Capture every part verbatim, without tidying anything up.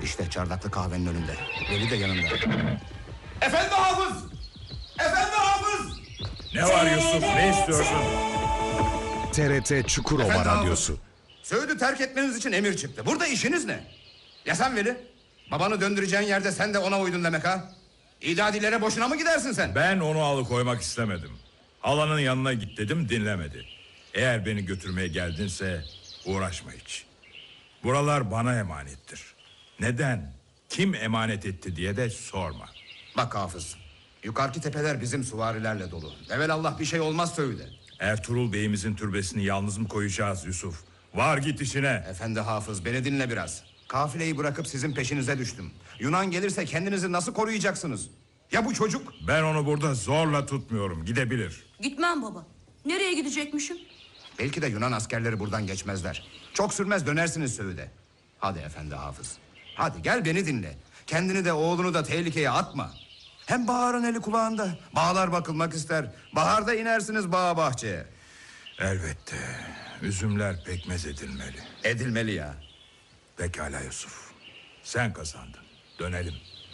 İşte çardaklı kahvenin önünde. Veli de yanında. Efendi hafız! Efendi hafız! Ne var Yusuf, ne istiyorsun? T R T Çukurova Efendi Radyosu. hafız, Söğüt'ü terk etmeniz için emir çıktı. Burada işiniz ne? Ya sen Veli? Babanı döndüreceğin yerde sen de ona uydun demek ha? İdadilere boşuna mı gidersin sen? Ben onu alıkoymak istemedim. Halanın yanına git dedim, dinlemedi. Eğer beni götürmeye geldinse uğraşma hiç. Buralar bana emanettir. Neden, kim emanet etti diye de sorma. Bak hafız, yukarıki tepeler bizim süvarilerle dolu. Evelallah bir şey olmaz Söğüt'e. Ertuğrul Bey'imizin türbesini yalnız mı koyacağız Yusuf? Var git işine. Efendi hafız, beni dinle biraz. Kafileyi bırakıp sizin peşinize düştüm. Yunan gelirse kendinizi nasıl koruyacaksınız? Ya bu çocuk? Ben onu burada zorla tutmuyorum, gidebilir. Gitmem baba. Nereye gidecekmişim? Belki de Yunan askerleri buradan geçmezler. Çok sürmez dönersiniz Söğüt'e. Hadi efendi hafız. Hadi gel beni dinle. Kendini de oğlunu da tehlikeye atma. Hem Bahar'ın eli kulağında. Bağlar bakılmak ister. Baharda inersiniz bağ bahçeye. Elbette. Üzümler pekmez edilmeli. Edilmeli ya. Pekala Yusuf. Sen kazandın. Dönelim.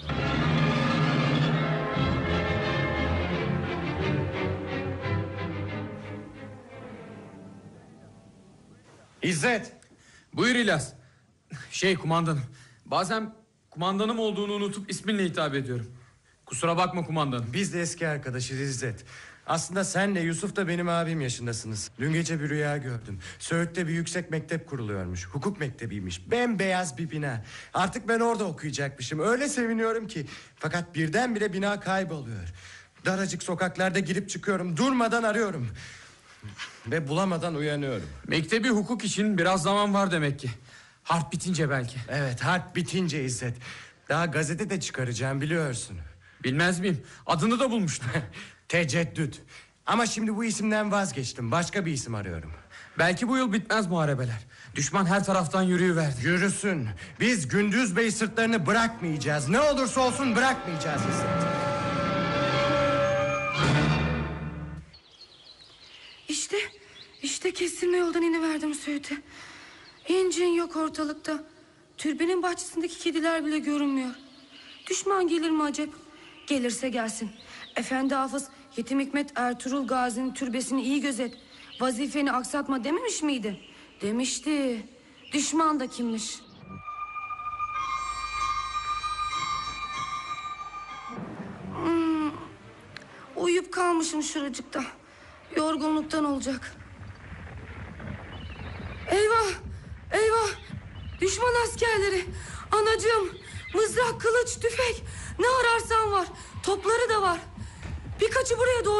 İzzet. Buyur İlyas. Şey kumandanım. Bazen kumandanım olduğunu unutup isminle hitap ediyorum. Kusura bakma kumandanım. Biz de eski arkadaşız İzzet. Aslında senle Yusuf da benim abim yaşındasınız. Dün gece bir rüya gördüm. Söğüt'te bir yüksek mektep kuruluyormuş. Hukuk mektebiymiş. Bembeyaz bir bina. Artık ben orada okuyacakmışım. Öyle seviniyorum ki. Fakat birdenbire bina kayboluyor. Daracık sokaklarda girip çıkıyorum. Durmadan arıyorum. Ve bulamadan uyanıyorum. Mektebi hukuk için biraz zaman var demek ki. Harp bitince belki. Evet, harp bitince İzzet. Daha gazete de çıkaracağım biliyorsun. Bilmez miyim? Adını da bulmuştum. Teceddüt. Ama şimdi bu isimden vazgeçtim. Başka bir isim arıyorum. Belki bu yıl bitmez muharebeler. Düşman her taraftan yürüyüverdi. Yürüsün. Biz Gündüz Bey sırtlarını bırakmayacağız. Ne olursa olsun bırakmayacağız İzzet. İşte, işte kestirme yoldan iniverdim Söğüt'e. İncin yok ortalıkta. Türbenin bahçesindeki kediler bile görünmüyor. Düşman gelir mi acep? Gelirse gelsin. Efendi hafız Yetim Hikmet Ertuğrul Gazi'nin türbesini iyi gözet. Vazifeni aksatma dememiş miydi? Demişti. Düşman da kimmiş? Hmm, uyuyup kalmışım şuracıkta. Yorgunluktan olacak. Eyvah! Eyvah! Düşman askerleri! Anacığım! Mızrak, kılıç, tüfek! Ne ararsan var! Topları da var! Birkaçı buraya doğru